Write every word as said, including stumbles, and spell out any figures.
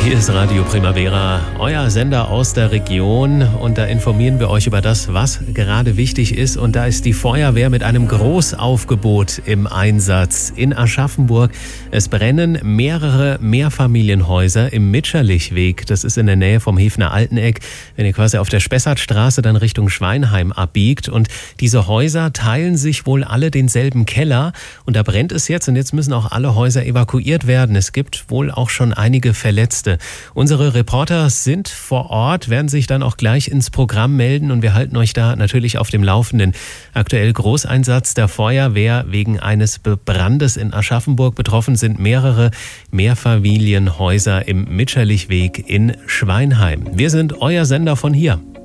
Hier ist Radio Primavera, euer Sender aus der Region, und da informieren wir euch über das, was gerade wichtig ist. Und da ist die Feuerwehr mit einem Großaufgebot im Einsatz in Aschaffenburg. Es brennen mehrere Mehrfamilienhäuser im Mitscherlichweg. Das ist in der Nähe vom Hefner Alteneck, wenn ihr quasi auf der Spessartstraße dann Richtung Schweinheim abbiegt. Und diese Häuser teilen sich wohl alle denselben Keller. Und da brennt es jetzt, und jetzt müssen auch alle Häuser evakuiert werden. Es gibt wohl auch schon einige Verletzte. Unsere Reporter sind vor Ort, werden sich dann auch gleich ins Programm melden, und wir halten euch da natürlich auf dem Laufenden. Aktuell Großeinsatz der Feuerwehr wegen eines Brandes in Aschaffenburg. Betroffen sind mehrere Mehrfamilienhäuser im Mitscherlichweg in Schweinheim. Wir sind euer Sender von hier.